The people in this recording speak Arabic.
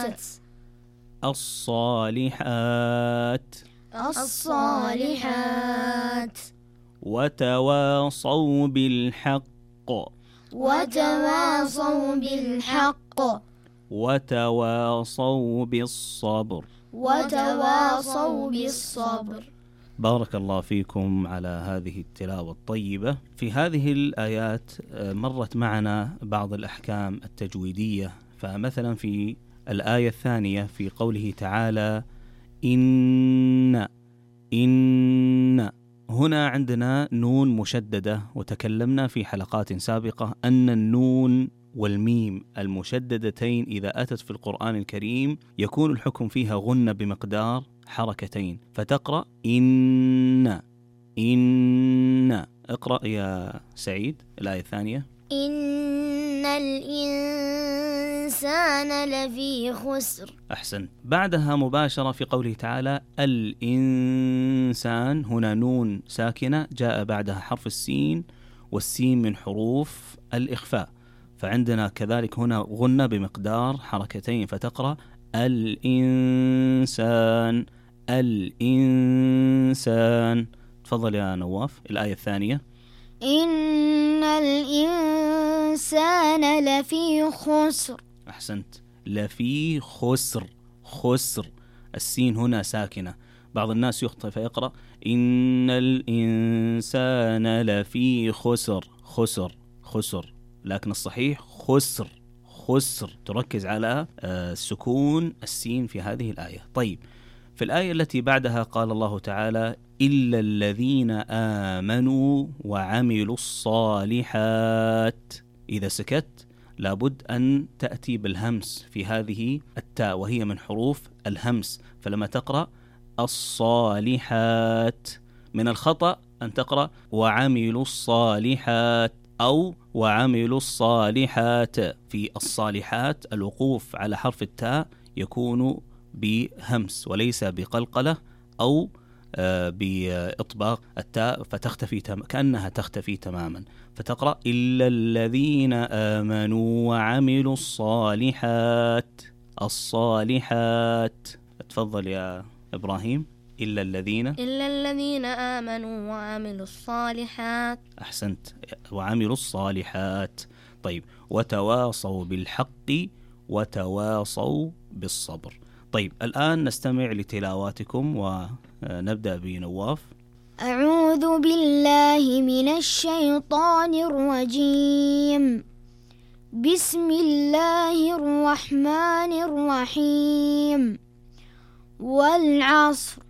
الصالحات الصالحات وتواصوا بالحق وتواصوا بالحق وتواصوا بالصبر. وتواصوا بالصبر. بارك الله فيكم على هذه التلاوة الطيبة. في هذه الآيات مرت معنا بعض الأحكام التجويدية، فمثلا في الآية الثانية في قوله تعالى إن هنا عندنا نون مشددة، وتكلمنا في حلقات سابقة أن النون والميم المشددتين إذا أتت في القرآن الكريم يكون الحكم فيها غنة بمقدار حركتين، فتقرأ إن. اقرأ يا سعيد الآية الثانية. إن الإنسان لفي خسر. أحسن. بعدها مباشرة في قوله تعالى الإنسان، هنا نون ساكنة جاء بعدها حرف السين، والسين من حروف الإخفاء، فعندنا كذلك هنا غنة بمقدار حركتين، فتقرأ الإنسان. تفضل يا نواف الآية الثانية. إن الإنسان لفي خسر. أحسنت. لفي خسر، السين هنا ساكنة. بعض الناس يخطئ فيقرأ إن الإنسان لفي خسر، لكن الصحيح خسر. تركز على سكون السين في هذه الآية. طيب، في الآية التي بعدها قال الله تعالى إلا الذين آمنوا وعملوا الصالحات. إذا سكت لابد أن تأتي بالهمس في هذه التاء، وهي من حروف الهمس، فلما تقرأ الصالحات من الخطأ أن تقرأ وعملوا الصالحات أو وعملوا الصالحات. في الصالحات الوقوف على حرف التاء يكون بهمس وليس بقلقلة أو بإطباق التاء فتختفي كأنها تختفي تماما، فتقرأ إلا الذين آمنوا وعملوا الصالحات. تفضل يا إبراهيم. إلا الذين آمنوا وعملوا الصالحات. أحسنت، وعملوا الصالحات. طيب، وتواصوا بالحق وتواصوا بالصبر. طيب، الآن نستمع لتلاواتكم ونبدأ بنواف. أعوذ بالله من الشيطان الرجيم. بسم الله الرحمن الرحيم. والعصر